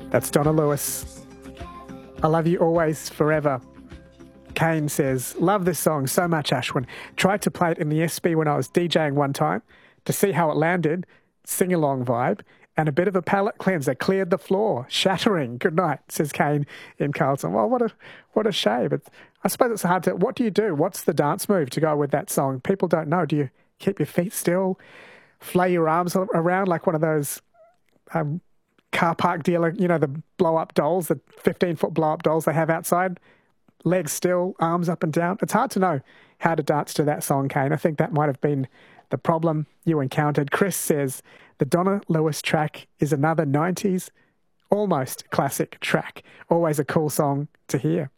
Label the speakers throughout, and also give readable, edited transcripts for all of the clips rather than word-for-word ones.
Speaker 1: That's Donna Lewis. I love you always, forever. Kane says, love this song so much, Ashwin. Tried to play it in the SB when I was DJing one time to see how it landed. Sing-along vibe. And a bit of a palate cleanser. Cleared the floor. Shattering. Good night, says Kane in Carlton. Well, what a shame. I suppose it's hard to... What do you do? What's the dance move to go with that song? People don't know. Do you keep your feet still? Flay your arms around like one of those car park dealer, the blow-up dolls, the 15-foot blow-up dolls they have outside? Legs still, arms up and down. It's hard to know how to dance to that song, Kane. I think that might have been the problem you encountered. Chris says, the Donna Lewis track is another 90s, almost classic track. Always a cool song to hear.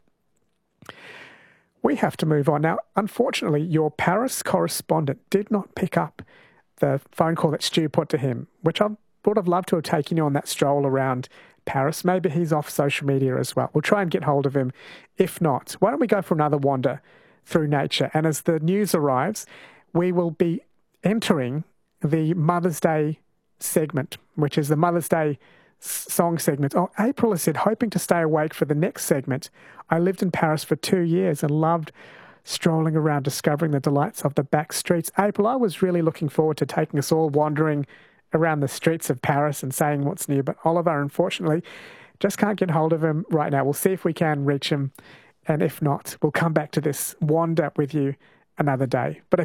Speaker 1: We have to move on. Now, unfortunately, your Paris correspondent did not pick up the phone call that Stu put to him, which I would have loved to have taken you on that stroll around Paris. Maybe he's off social media as well. We'll try and get hold of him. If not, why don't we go for another wander through nature? And as the news arrives, we will be entering the Mother's Day segment, which is the Mother's Day song segment. Oh, April has said, hoping to stay awake for the next segment. I lived in Paris for 2 years and loved strolling around, discovering the delights of the back streets. April, I was really looking forward to taking us all wandering around the streets of Paris and saying what's new. But Oliver, unfortunately, just can't get hold of him right now. We'll see if we can reach him. And if not, we'll come back to this wander with you another day. But